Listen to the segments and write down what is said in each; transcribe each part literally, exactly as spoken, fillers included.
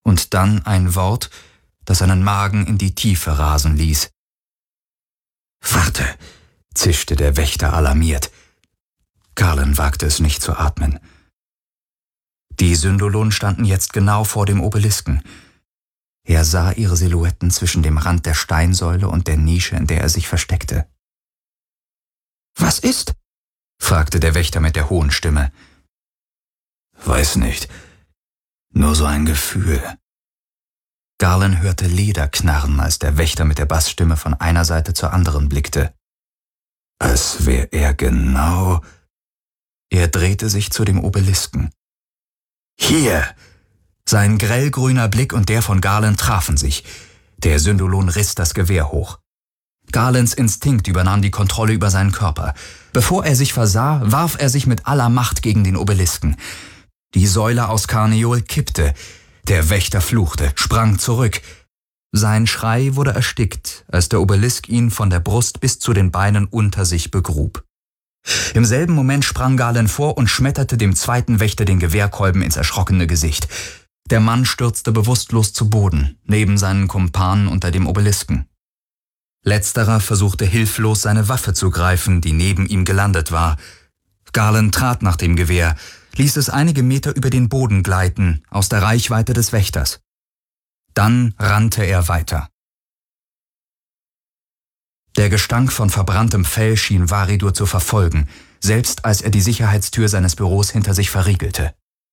Und dann ein Wort, das seinen Magen in die Tiefe rasen ließ. »Warte«, zischte der Wächter alarmiert. Galen wagte es nicht zu atmen. Die Syndolonen standen jetzt genau vor dem Obelisken. Er sah ihre Silhouetten zwischen dem Rand der Steinsäule und der Nische, in der er sich versteckte. »Was ist?« fragte der Wächter mit der hohen Stimme. »Weiß nicht. Nur so ein Gefühl.« Galen hörte Leder knarren, als der Wächter mit der Bassstimme von einer Seite zur anderen blickte. Als wäre er genau... Er drehte sich zu dem Obelisken. »Hier!« Sein grellgrüner Blick und der von Galen trafen sich. Der Syndolon riss das Gewehr hoch. Galens Instinkt übernahm die Kontrolle über seinen Körper. Bevor er sich versah, warf er sich mit aller Macht gegen den Obelisken. Die Säule aus Karneol kippte. Der Wächter fluchte, sprang zurück. Sein Schrei wurde erstickt, als der Obelisk ihn von der Brust bis zu den Beinen unter sich begrub. Im selben Moment sprang Galen vor und schmetterte dem zweiten Wächter den Gewehrkolben ins erschrockene Gesicht. Der Mann stürzte bewusstlos zu Boden, neben seinen Kumpanen unter dem Obelisken. Letzterer versuchte hilflos, seine Waffe zu greifen, die neben ihm gelandet war. Galen trat nach dem Gewehr, ließ es einige Meter über den Boden gleiten, aus der Reichweite des Wächters. Dann rannte er weiter. Der Gestank von verbranntem Fell schien Varidur zu verfolgen, selbst als er die Sicherheitstür seines Büros hinter sich verriegelte.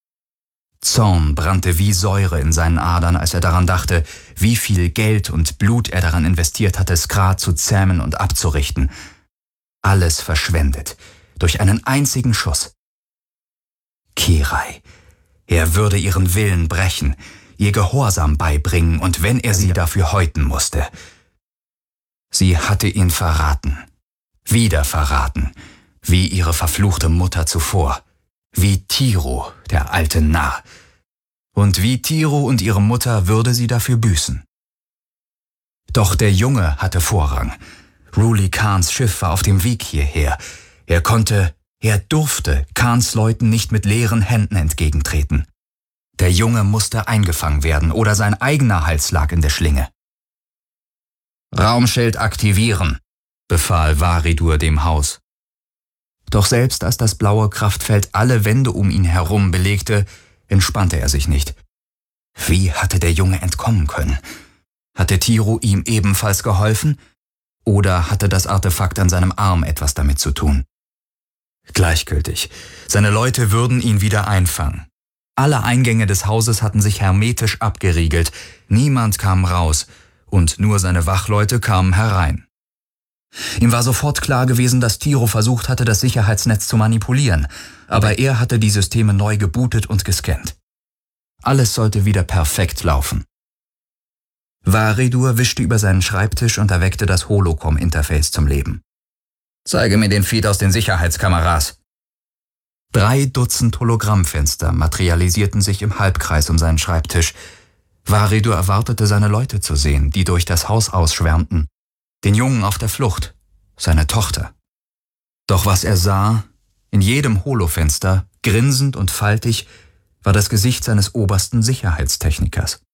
Zorn brannte wie Säure in seinen Adern, als er daran dachte, wie viel Geld und Blut er daran investiert hatte, Skra zu zähmen und abzurichten. Alles verschwendet, durch einen einzigen Schuss. Kirai, er würde ihren Willen brechen, ihr Gehorsam beibringen, und wenn er sie dafür häuten musste. Sie hatte ihn verraten, wieder verraten, wie ihre verfluchte Mutter zuvor. Wie Tiro, der alte Narr. Und wie Tiro und ihre Mutter würde sie dafür büßen. Doch der Junge hatte Vorrang. Ruli Khans Schiff war auf dem Weg hierher. Er konnte, er durfte Khans Leuten nicht mit leeren Händen entgegentreten. Der Junge musste eingefangen werden, oder sein eigener Hals lag in der Schlinge. »Raumschild aktivieren«, befahl Varidur dem Haus. Doch selbst als das blaue Kraftfeld alle Wände um ihn herum belegte, entspannte er sich nicht. Wie hatte der Junge entkommen können? Hatte Tiro ihm ebenfalls geholfen? Oder hatte das Artefakt an seinem Arm etwas damit zu tun? Gleichgültig. Seine Leute würden ihn wieder einfangen. Alle Eingänge des Hauses hatten sich hermetisch abgeriegelt. Niemand kam raus, und nur seine Wachleute kamen herein. Ihm war sofort klar gewesen, dass Tiro versucht hatte, das Sicherheitsnetz zu manipulieren, aber er hatte die Systeme neu gebootet und gescannt. Alles sollte wieder perfekt laufen. Varidur wischte über seinen Schreibtisch und erweckte das Holocom-Interface zum Leben. »Zeige mir den Feed aus den Sicherheitskameras.« Drei Dutzend Hologrammfenster materialisierten sich im Halbkreis um seinen Schreibtisch. Varidur erwartete, seine Leute zu sehen, die durch das Haus ausschwärmten. Den Jungen auf der Flucht, seine Tochter. Doch was er sah, in jedem Holofenster, grinsend und faltig, war das Gesicht seines obersten Sicherheitstechnikers.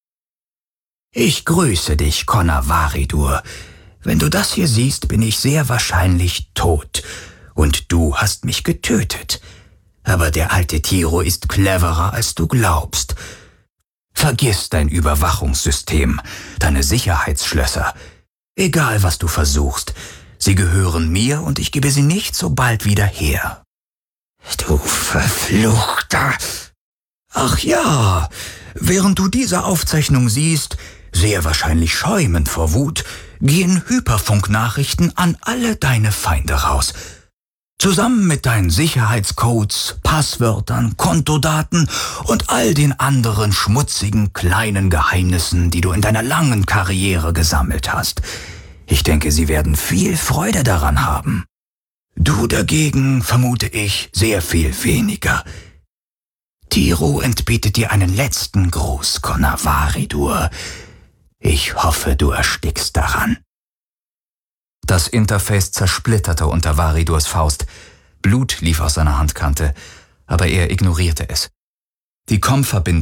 »Ich grüße dich, Connor Varidur. Wenn du das hier siehst, bin ich sehr wahrscheinlich tot. Und du hast mich getötet. Aber der alte Tiro ist cleverer, als du glaubst. Vergiss dein Überwachungssystem, deine Sicherheitsschlösser. Egal, was du versuchst, sie gehören mir und ich gebe sie nicht so bald wieder her.« »Du Verfluchter! Ach ja, während du diese Aufzeichnung siehst, sehr wahrscheinlich schäumend vor Wut, gehen Hyperfunknachrichten an alle deine Feinde raus. Zusammen mit deinen Sicherheitscodes, Passwörtern, Kontodaten und all den anderen schmutzigen kleinen Geheimnissen, die du in deiner langen Karriere gesammelt hast. Ich denke, sie werden viel Freude daran haben. Du dagegen, vermute ich, sehr viel weniger. Tiro entbietet dir einen letzten Gruß, Connor Varidur. Ich hoffe, du erstickst daran.« Das Interface zersplitterte unter Varidurs Faust. Blut lief aus seiner Handkante, aber er ignorierte es. Die Com-Verbindung